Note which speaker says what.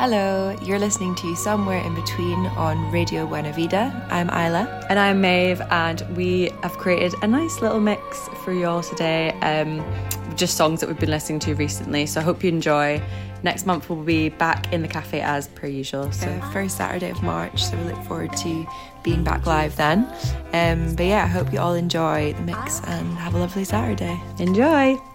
Speaker 1: Hello, you're listening to Somewhere in Between on Radio Buena Vida. I'm Isla.
Speaker 2: And I'm Maeve, and we have created a nice little mix for you all today. Just songs that we've been listening to recently, so I hope you enjoy. Next month we'll be back in the cafe as per usual. So
Speaker 1: first Saturday of March, so we look forward to being back live then. But yeah, I hope you all enjoy the mix and have a lovely Saturday.
Speaker 2: Enjoy!